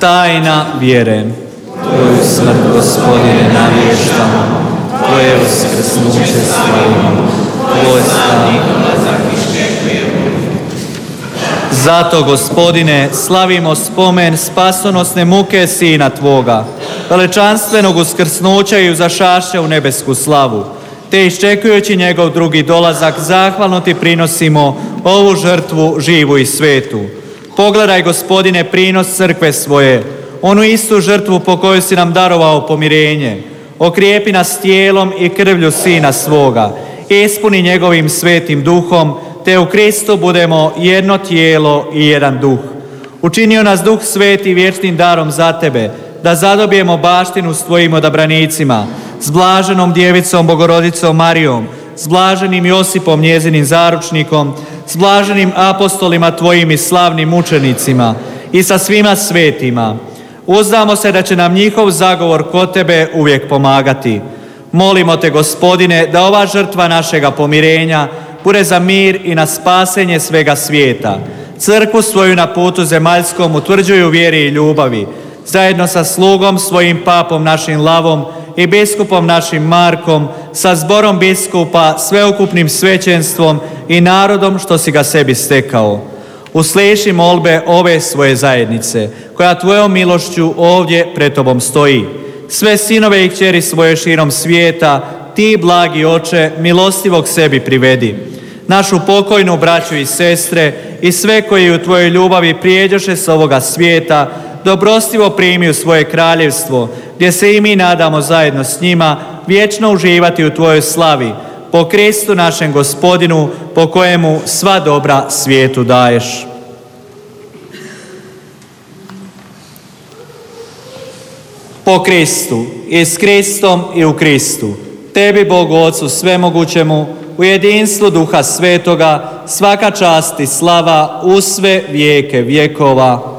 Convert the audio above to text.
Tajna vjere. Tvoju smrt, Gospodine, navještamo, Tvoje uskrsnuće slavimo, Tvoj slavni dolazak iščekujemo. Zato, Gospodine, slavimo spomen spasonosne muke Sina Tvoga, veličanstvenog uskrsnuća i uzašašća u nebesku slavu, te iščekujući njegov drugi dolazak, zahvalno Ti prinosimo ovu žrtvu živu i svetu. Pogledaj, Gospodine, prinos crkve svoje, onu istu žrtvu po kojoj si nam darovao pomirenje. Okrijepi nas tijelom i krvlju Sina svoga, ispuni njegovim svetim duhom, te u Kristu budemo jedno tijelo i jedan duh. Učinio nas Duh Sveti vječnim darom za Tebe, da zadobijemo baštinu s Tvojim odabranicima, s blaženom djevicom Bogorodicom Marijom, s blaženim Josipom njezinim zaručnikom, s blaženim apostolima Tvojim i slavnim mučenicima i sa svima svetima. Uzdamo se da će nam njihov zagovor kod Tebe uvijek pomagati. Molimo Te, Gospodine, da ova žrtva našega pomirenja bude za mir i na spasenje svega svijeta. Crkvu svoju na putu zemaljskom utvrđuju vjeri i ljubavi, zajedno sa slugom svojim papom našim Lavom i biskupom našim Markom, sa zborom biskupa, sveukupnim svećenstvom i narodom što si ga sebi stekao. Usliši molbe ove svoje zajednice, koja Tvojom milošću ovdje pred Tobom stoji. Sve sinove i kćeri svoje širom svijeta, Ti, blagi Oče, milostivog sebi privedi. Našu pokojnu braću i sestre i sve koji u Tvojoj ljubavi prijeđoše s ovoga svijeta, dobrostivo primi u svoje kraljevstvo, gdje se i mi nadamo zajedno s njima vječno uživati u Tvojoj slavi, po Kristu našem Gospodinu, po kojemu sva dobra svijetu daješ. Po Kristu i s Kristom i u Kristu, Tebi, Bogu Ocu svemogućemu, u jedinstvu Duha Svetoga, svaka čast i slava u sve vijeke vjekova.